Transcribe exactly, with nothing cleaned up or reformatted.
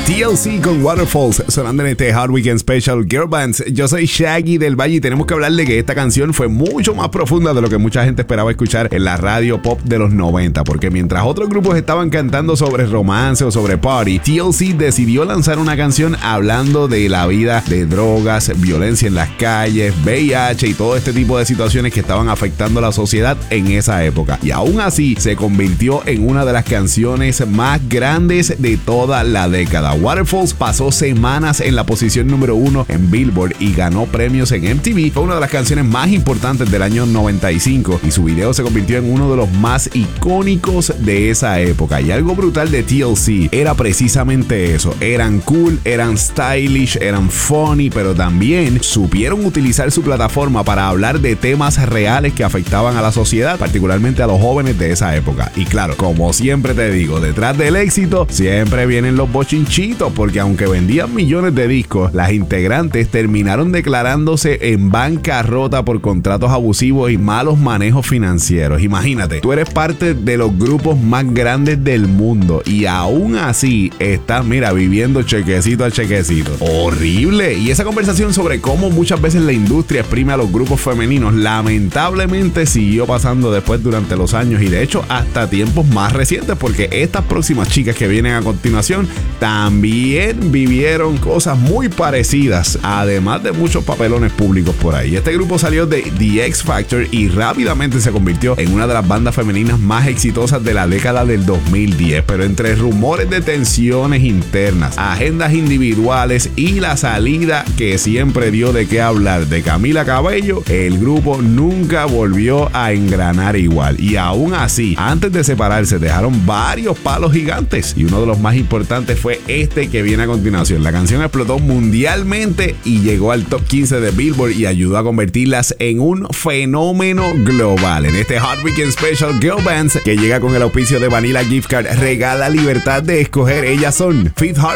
T L C con Waterfalls sonando en este Hot Weekend Special Girl Bands. Yo soy Shaggy del Valle y tenemos que hablar de que esta canción fue mucho más profunda de lo que mucha gente esperaba escuchar en la radio pop de los noventa, porque mientras otros grupos estaban cantando sobre romance o sobre party, T L C decidió lanzar una canción hablando de la vida de drogas, violencia en las calles, V I H y todo este tipo de situaciones que estaban afectando a la sociedad en esa época. Y aún así se convirtió en una de las canciones más grandes de toda la década. Waterfalls pasó semanas en la posición número uno en Billboard y ganó premios en M T V. Fue una de las canciones más importantes del año noventa y cinco y su video se convirtió en uno de los más icónicos de esa época. Y algo brutal de T L C era precisamente eso. Eran cool, eran stylish, eran funny, pero también supieron utilizar su plataforma para hablar de temas reales que afectaban a la sociedad, particularmente a los jóvenes de esa época. Y claro, como siempre te digo, detrás del éxito siempre vienen los bochinchitos, porque aunque vendían millones de discos, las integrantes terminaron declarándose en bancarrota por contratos abusivos y malos manejos financieros. Imagínate, tú eres parte de los grupos más grandes del mundo y aún así estás, mira, viviendo chequecito a chequecito. Horrible. Y esa conversación sobre cómo muchas veces la industria exprime a los grupos femeninos lamentablemente siguió pasando después durante los años y de hecho hasta tiempos más recientes, porque estas próximas chicas que vienen a continuación también vivieron cosas muy parecidas, además de muchos papelones públicos por ahí. Este grupo salió de The X Factor y rápidamente se convirtió en una de las bandas femeninas más exitosas de la década del dos mil diez, pero entre rumores de tensiones internas, agendas individuales y la salida que siempre dio de qué hablar de Camila Cabello, el grupo nunca volvió a engranar igual. Y aún así, antes de separarse, dejaron varios palos gigantes y uno de los más importantes fue este que viene a continuación. La canción explotó mundialmente y llegó al top quince de Billboard y ayudó a convertirlas en un fenómeno global. En este Hot Weekend Special Girl Bands, que llega con el auspicio de Vanilla Gift Card, regala libertad de escoger. Ellas son Fifth Harmony